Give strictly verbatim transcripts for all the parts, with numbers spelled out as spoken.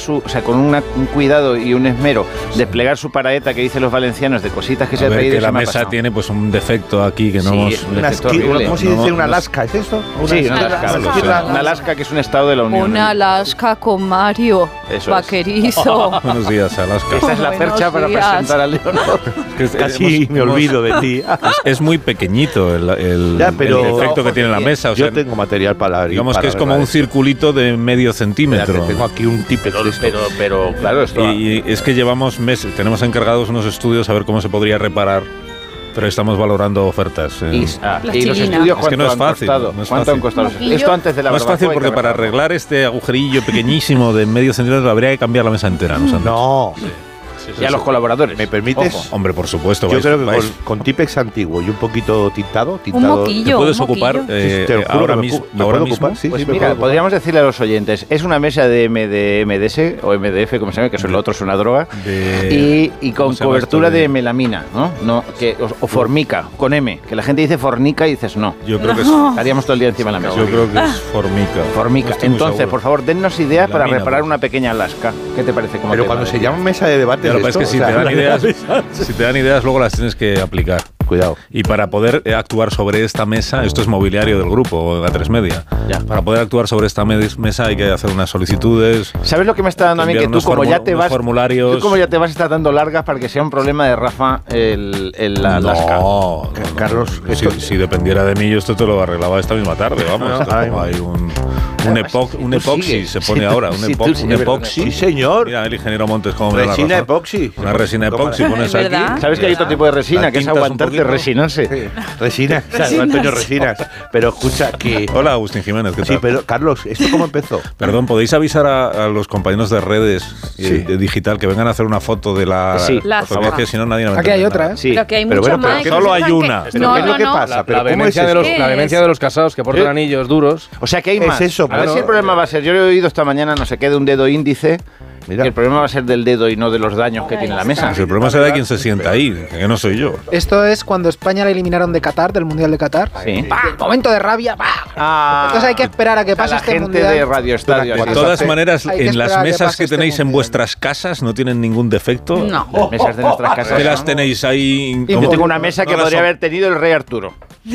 su, o sea, con una, un cuidado y un esmero, desplegar su paraeta que dicen los valencianos de cositas que A se ha ver, traído. que la mesa tiene pues un defecto aquí que no Sí, hemos... es un Una defecto esqui- horrible. ¿Cómo se No, dice? no, ¿Una no. Alaska? ¿Es eso? Sí, una Alaska, Alaska, lo sí. sé. Una Alaska que es un estado de la Unión. Una Alaska con Mario, Eso vaquerizo. Buenos días, Alaska. Esta es la Buenos percha para días. presentar a Leonor. Que es- Casi hemos- me hemos- olvido de ti. Es muy pequeñito el, el, Ya, pero- el efecto que tiene la mesa. O sea, Yo tengo material para... digamos para que es como un arreglar circulito de medio esto. Mira, centímetro. que tengo aquí un Tipex de esto. Pero, pero, claro, esto... Y, y es que llevamos meses, tenemos encargados unos estudios a ver cómo se podría reparar, pero estamos valorando ofertas. eh. Y, ah, y los Plastilina. estudios, Es que no ¿cuánto es han fácil, costado? no es ¿Cuánto fácil. han costado? Moquillo. Esto antes de la No es barbacoa fácil hay porque que para reparar. arreglar este agujerillo pequeñísimo de medio centímetro habría que cambiar la mesa entera. ¿No? No, Y a los colaboradores. ¿me permites? Ojo. Hombre, por supuesto. Yo vais- creo que vais- con, con Tipex antiguo y un poquito tintado, Un tintado moquillo. te puedes un ocupar moquillo. eh, te lo juro ahora que me mismo. ocu- ¿me ahora puedo mismo. ocupar? Sí, Pues sí, me mira, puedo ocupar. podríamos decirle a los oyentes, es una mesa de M D M D S o M D F, como se llama, que eso, lo otro es una droga, De- y, y ¿cómo con se llama cobertura esto de melamina, ¿no? no que, o, o formica, con M, que la gente dice fornica y dices no. Yo creo que es, Estaríamos todo el día encima de la mesa. yo creo que es formica. Formica. No estoy muy Entonces, seguro. por favor, dennos ideas para Melamina, reparar pues. una pequeña Alaska. ¿Qué te parece? Como Pero tema cuando de- se llama mesa de debate... Ya, lo que pasa es que si te dan ideas, si te dan ideas, luego las tienes que aplicar. Cuidado. Y para poder eh, actuar sobre esta mesa, esto es mobiliario del grupo, A tres Media. Ya. Para poder actuar sobre esta me- mesa hay que hacer unas solicitudes. ¿Sabes lo que me está dando a mí? enviar Que tú unos como ya formu- te unos vas... formularios. Tú como ya te vas está dando largas para que sea un problema de Rafa el, el la Alaska. No, Ca- no, no. Carlos, si, esto- si dependiera de mí, yo esto te lo arreglaba esta misma tarde, vamos. No, Esto ahora como mismo. hay un, un, epo- Si un tú epoxi, sigues, se pone si tú- ahora, un, si epo- tú un sigues, epoxi. Sí, señor. Mira, el ingeniero Montes, cómo me da la Resina razón. epoxi. Una resina epoxi, pones ¿Es aquí. verdad? ¿Sabes que hay otro tipo de resina La que es tintas un aguantarte poquito. resinarse? Sí. Resina, Antonio Resinas. Pero escucha que... Hola, Agustín Jiménez, ¿qué tal? Sí, pero Carlos, ¿esto cómo empezó? Perdón, ¿podéis avisar a, a los compañeros de redes y Sí. de digital que vengan a hacer una foto de la Sí. La fotografía, zona. que si no nadie nos Aquí hay entiende otra, nada. ¿eh? Sí. Pero que hay Pero mucho bueno, más. pero que solo piensan hay que- una. ¿Pero No, qué es lo no, que no. pasa? La, ¿Pero la cómo es vehemencia de eso? los, ¿Qué la es? vehemencia de los casados que portan Eh, anillos duros. O sea que hay Es más. eso, a ver bueno. si el problema va a ser, yo lo he oído esta mañana, no sé qué, de un dedo índice, Mira. que el problema va a ser del dedo y no de los daños que tiene la mesa. Pues el problema será de quién se sienta ahí, que no soy yo. Esto es cuando España la eliminaron de Qatar, del Mundial de Qatar. Sí. ¡Pah! Momento de rabia. ¡Pah! Ah, Entonces hay que esperar a que pase la este gente Mundial. de Radio Estadio. De De Eso todas hace- maneras, hay que en las esperar a que mesas pase que este tenéis en mundial. vuestras casas no tienen ningún defecto. No. Las mesas de nuestras casas. ¿Qué las ¿no? tenéis ahí? Yo como- tengo una mesa no que las podría son- haber tenido el rey Arturo.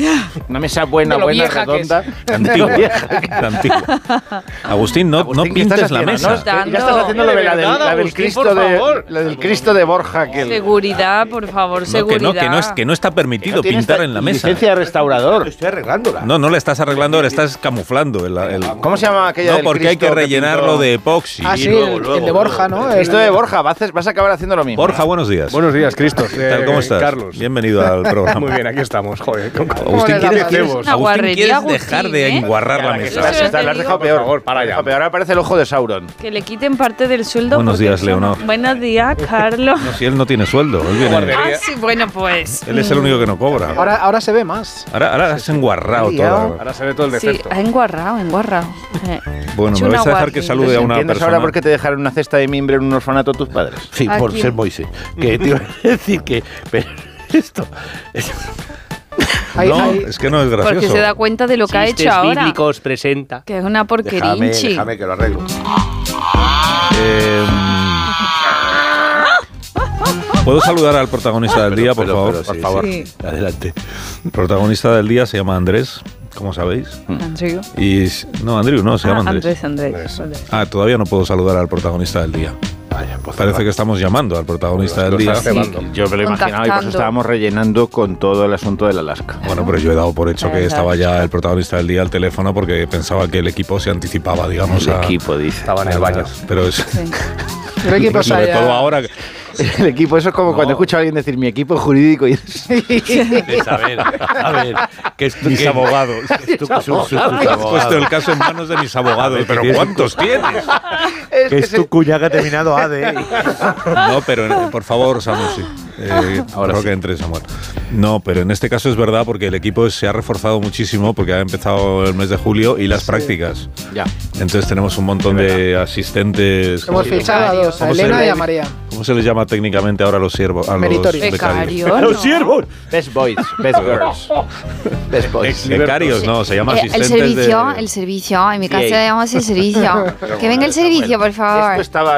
Una mesa buena, De lo buena, vieja que es. redonda. Antigua. Vieja. Antigua. Agustín, no, Agustín, no ¿qué estás pintes la haciendo? mesa. No, Dando- ya estás haciendo lo de la del, De verdad, la del Agustín, Cristo por de favor. la del Cristo de Borja que el- Seguridad, por favor, No, que seguridad. no, que no, es, que no está permitido no tiene pintar esta en la mesa. licencia de restaurador. Estoy arreglándola. No, no le estás arreglando, le estás camuflando. El, el- ¿Cómo se llama aquella no, del porque hay que Cristo rellenarlo pintó? de epoxi. Ah, sí, luego, el, luego, el de Borja, ¿no? El- Cristo de Borja, vas a, vas a acabar haciendo lo mismo. Borja, buenos días. Buenos días, Cristo. ¿Qué tal? ¿Cómo estás? Carlos. Bienvenido al programa. Muy bien, aquí estamos. Joder, con- con- Agustín, Joder, ¿quieres, la quieres- verdad. Una Agustín, guarrería, ¿quieres Agustín, dejar de ¿eh? enguarrar la Eso mesa? es- Eso te lo has digo. dejado Por peor. favor, para Lo has ya. dejado peor. Ahora parece el ojo de Sauron. Que le quiten parte del sueldo. Buenos porque días, eso Leonor. no- Buenos días, Carlos. No, si él no tiene sueldo. Él, viene- Ah, sí, bueno, pues. él es el único que no cobra. Ahora, ahora se ve más. Ahora, ahora has enguarrado todo. Ahora se ve todo el Sí, defecto. ha enguarrado, enguarrado. Eh. Bueno, Hecho me vais a una dejar que guarrería. salude a una ¿Entiendes persona. ahora por qué te dejaron una cesta de mimbre en un orfanato tus padres? Sí, ¿A por quién? ser Moisés. Que te iba a decir que... Pero esto... es- Hay- No, hay- es que no es gracioso. Porque se da cuenta de lo que ha Chistes hecho ahora. bíblicos presenta. Que es una Déjame, porquerinchi. déjame que lo arreglo. Eh, ¿Puedo saludar al protagonista del día, por Pero, favor? pero, por sí, favor. sí. Adelante. El protagonista del día se llama Andrés, como sabéis. Andrew. Y no, Andrew, no, se llama Ah, Andrés. Andrés, Andrés. Andrés. Ah, todavía no puedo saludar al protagonista del día. Vaya, pues Parece que estamos llamando al protagonista del día. Cosas cebando. Yo me lo imaginaba y por eso Contactando. estábamos rellenando con todo el asunto del Alaska. Bueno, pero yo he dado por hecho que Verdad. estaba ya el protagonista del día al teléfono porque pensaba que el equipo se anticipaba, digamos, El a... equipo, dice. Estaba en el baño. Pero es... Sí. el equipo sobre se haya- todo ahora... El equipo, eso es como cuando escucho a alguien decir mi equipo jurídico y Es, a ver, a ver, que es Mis abogados. que es tu- sus- sus- sus Has puesto abogados. el caso en manos de mis abogados. Pero tienes- ¿cuántos tienes? Que es tu cuña que ha terminado A D. No, pero eh, por favor, Samuel, sí. Eh, Ahora creo sí. que entre Samuel. No, pero en este caso es verdad porque el equipo se ha reforzado muchísimo porque ha empezado el mes de julio y las prácticas. Ya. Entonces tenemos un montón de asistentes. Hemos ¿Cómo, fichado a dos, a ¿Cómo se Elena le- y a María. ¿Cómo se les llama técnicamente ahora a los siervos? A los Meritorios. becarios. Becario. ¡Los ¿no? siervos! Best boys, best girls. Best boys. Becarios, no, se llama Eh, el asistentes servicio, de... el servicio. En mi casa Sí. le llamamos el servicio. Que venga el servicio, por favor. Esto estaba